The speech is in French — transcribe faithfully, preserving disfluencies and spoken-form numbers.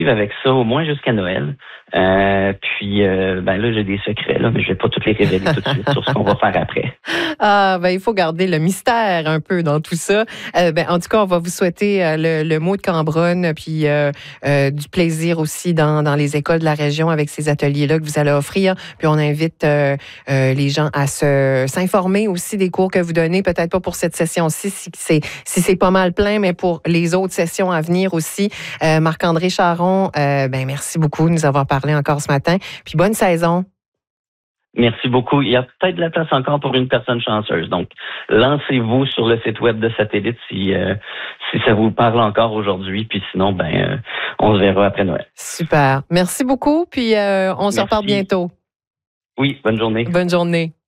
avec ça au moins jusqu'à Noël. Euh, puis, euh, ben là, j'ai des secrets, là, mais je vais pas tous les révéler tout de suite sur ce qu'on va faire après. Ah, ben il faut garder le mystère un peu dans tout ça. Euh, ben, en tout cas, on va vous souhaiter euh, le, le mot de Cambronne, puis euh, euh, du plaisir aussi dans, dans les écoles de la région avec ces ateliers-là que vous allez offrir. Puis on invite euh, euh, les gens à se s'informer aussi des cours que vous donnez, peut-être pas pour cette session-ci, si c'est si c'est pas mal plein, mais pour les autres sessions à venir aussi. Euh, Marc-André Charron, euh, ben merci beaucoup de nous avoir parlé encore ce matin. Puis bonne saison. Merci beaucoup. Il y a peut-être de la place encore pour une personne chanceuse. Donc, lancez-vous sur le site web de Satellite si, euh, si ça vous parle encore aujourd'hui. Puis sinon, ben, euh, on se verra après Noël. Super. Merci beaucoup. Puis euh, on se Merci. reparle bientôt. Oui, bonne journée. Bonne journée.